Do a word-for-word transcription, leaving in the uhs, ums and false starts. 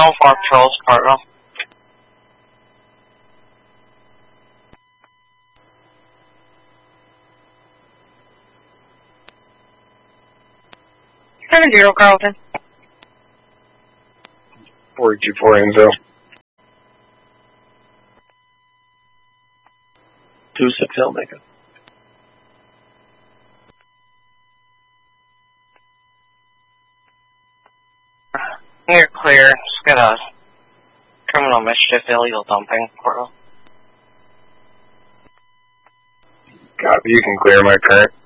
Don't farm trolls, Cardinal. seven zero, Carlton. forty-two four Enzo. two six Helmega. You're clear. Just got a criminal mischief, illegal dumping, Portal. Copy, you can clear my current.